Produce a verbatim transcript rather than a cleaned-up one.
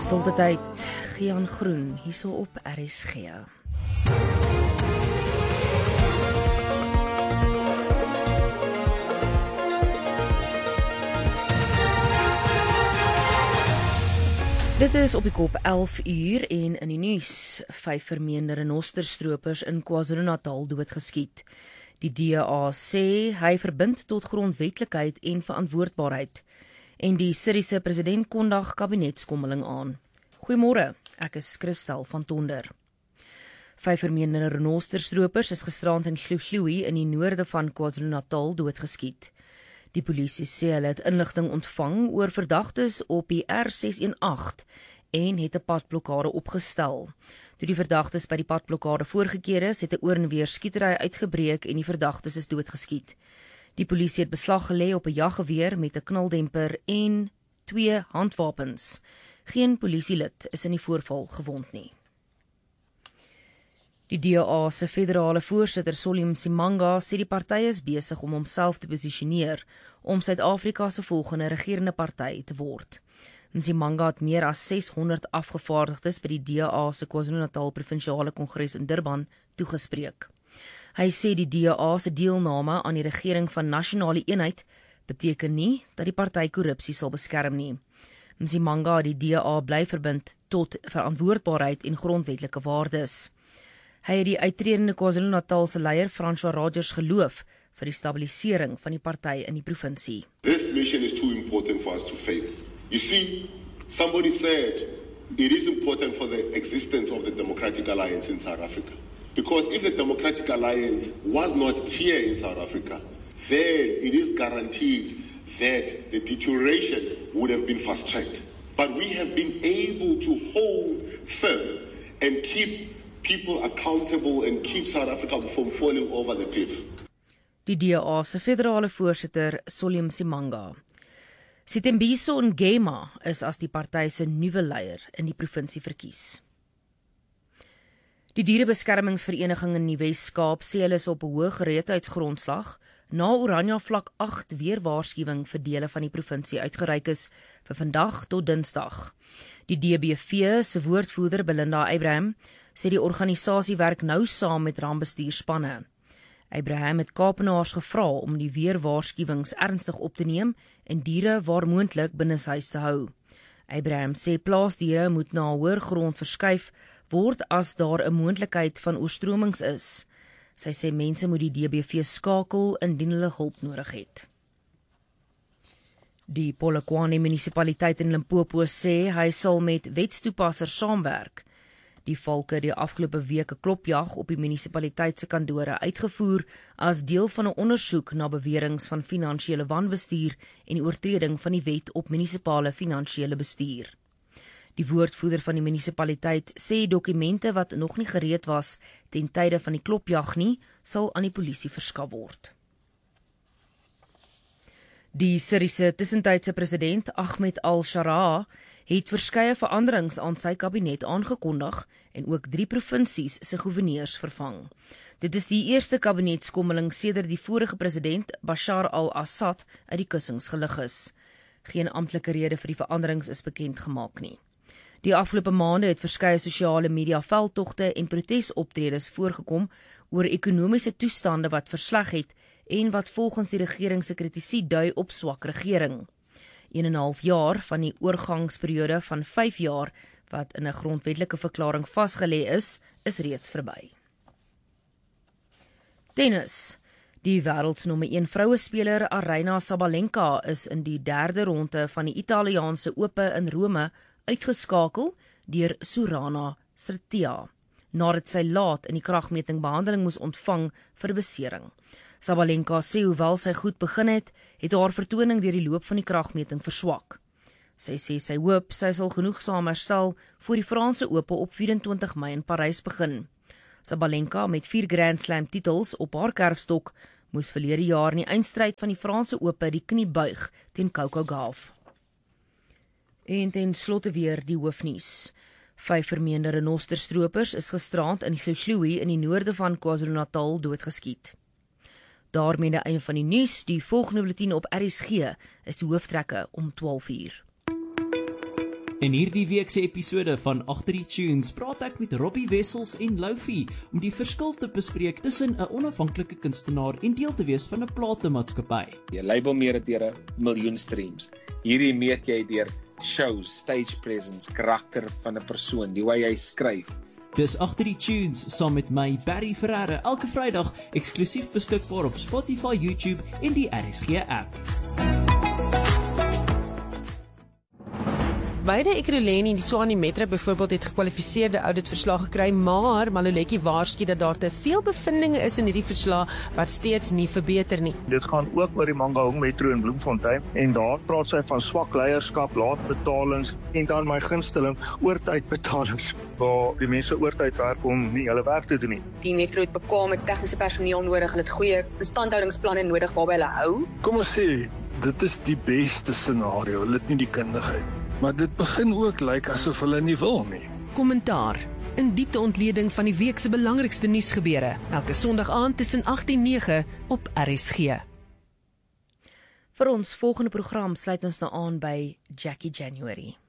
Stilte tyd, Gian Groen, hierso op R S G. Dit is op die kop elf uur en in die nuus, vyf vermeende renosterstropers in KwaZulu-Natal doodgeskiet. Die D A sê hy verbind tot grondwetlikheid en verantwoordbaarheid. En die Syriese president kondig kabinetskommeling aan. Goeiemôre, ek is Christel van Tonder. Vyf vermeende renosterstropers is gisterand in Gloegloei in die noorde van KwaZulu-Natal doodgeskiet. Die polisie sê hulle het inligting ontvang oor verdagtes op die R ses een agt en het 'n padblokkade opgestel. Toe die verdagtes by die padblokkade voorgekeer is, het 'n oor en weer skietery uitgebreek en die verdagtes is doodgeskiet. Die polisie het beslag gelê op 'n jaggeweer met 'n knaldemper en twee handwapens. Geen polisielid is in die voorval gewond nie. Die D A se federale voorsitter Solly Msimanga sê die party is besig om homself te posisioneer om Suid-Afrika se volgende regerende party te word. Msimanga het meer as ses honderd afgevaardigdes by die D A se KwaZulu-Natal provinsiale kongres in Durban toegespreek. Hy sê die D A se deelname aan die regering van nasionale eenheid beteken nie dat die party korrupsie sal beskerm nie. Msimanga het die D A bly verbind tot verantwoordbaarheid en grondwetlike waardes. Hy het die uittredende KwaZulu-Natal se leier Francois Rogers geloof vir die stabilisering van die party in die provinsie. This mission is too important for us to fail. You see, somebody said it is important for the existence of the Democratic Alliance in South Africa. Because if the Democratic Alliance was not here in South Africa, then it is guaranteed that the deterioration would have been fast-tracked. But we have been able to hold firm and keep people accountable and keep South Africa from falling over the cliff. Die D A se federale voorsitter Solly Msimanga. Sitembiso Ngema is as die party se nuwe leier in die provinsie verkies. Die Dierebeskermingsvereniging in die Wes-Kaap sê hulle is op 'n hoë gereedheidsgrondslag na Oranje vlak agt weer waarskuwing vir dele van die provinsie uitgereik is vir vandag tot Dinsdag. Die D B V se woordvoerder Belinda Abraham sê die organisasie werk nou saam met rampbestuurspanne. Abraham het Kaapenaars gevra om die weerwaarskuwings ernstig op te neem en diere waar moontlik binneshuis te hou. Abraham sê plaasdiere moet na hoër grond verskuif word as daar 'n moontlikheid van oorstromings is. Sy sê mense moet die D B V skakel indien hulle hulp nodig het. Die Polokwane munisipaliteit in Limpopo sê hy sal met wetstoepassers saamwerk. Die valke die afgelope week 'n klopjag op die munisipaliteit se kantore uitgevoer as deel van 'n ondersoek na beweringe van finansiële wanbestuur en die oortreding van die wet op munisipale finansiële bestuur. Die woordvoerder van die munisipaliteit sê dokumente wat nog nie gereed was ten tye van die klopjag nie, sal aan die polisie verskaf word. Die Syriese tussentydse president Ahmed al-Sharaa het verskeie veranderings aan sy kabinet aangekondig en ook drie provinsies se goewerneurs vervang. Dit is die eerste kabinetskommeling sedert die vorige president Bashar al-Assad uit die kussings gelig is. Geen amptelike rede vir die veranderings is bekend gemaak nie. Die afgelope maande het verskeie sosiale media veldtogte en protesoptredes voorgekom oor ekonomiese toestande wat versleg het en wat volgens die regering se kritisie dui op swak regering. een en 'n half jaar van die oorgangsperiode van vyf jaar wat in 'n grondwetlike verklaring vasgelê is, is reeds verby. Tennis. Die wêreldsnommer een vrouespeler Aryna Sabalenka is in die derde ronde van die Italiaanse Ope in Rome uitgeskakel deur Sorana Cîrstea, nadat sy laat in die kragmeting behandeling moes ontvang vir besering. Sabalenka sê hoewel sy goed begin het, het haar vertoning deur die loop van die kragmeting verswak. Sy sê sy hoop sy sal genoegsaam herstel voor die Franse Ope op vyf en twintig Mei in Parys begin. Sabalenka met vier Grand Slam titels op haar kerfstok moes verlede jaar in die eindstryd van die Franse Ope die knie buig teen Coco Gauff. En ten slotte weer die hoofnuus. Vyf vermeende renosterstropers is gisterand in Gloegloei in die noorde van KwaZulu-Natal doodgeskiet. Daarmee die einde van die nuus. Die volgende bulletin op R S G is die hooftrekke om twaalf uur. In hierdie week se episode van Agter die Tunes praat ek met Robbie Wessels en Loufie om die verskil te bespreek tussen 'n onafhanklike kunstenaar en deel te wees van 'n platemaatskappy. Jy label meer deur 'n miljoen streams. Hierdie meet jy deur shows, stage presence, karakter van 'n persoon, die hoe jy skryf. Dis Agter die Tunes saam met my Barry Ferreira elke Vrydag eksklusief beskikbaar op Spotify, YouTube en die R S G app. Beide Ekurhuleni en die Tshwane Metro byvoorbeeld het gekwalifiseerde auditverslag gekry, maar Maluleki waarsku dat daar te veel bevindinge is in hierdie verslag wat steeds nie verbeter nie. Dit gaan ook oor die Mangaung Metro in Bloemfontein en daar praat sy van swak leierskap, laat betalings en dan my gunsteling oortydbetalings waar die mense oortyd werk om nie hulle werk te doen nie. Die metro het bekwame tegniese personeel nodig, hulle het goeie instandhoudingsplanne nodig waarby hulle hou. Kom ons sê, dit is die beste scenario, hulle het nie die kundigheid. Maar dit begin ook lyk like asof hulle nie wil nie. Kommentaar. In diepte ontleding van die week se belangrikste nuusgebeure. Elke Sondag aand tussen agt en nege op R S G. Vir ons volgende program sluit ons nou aan by Jackie January.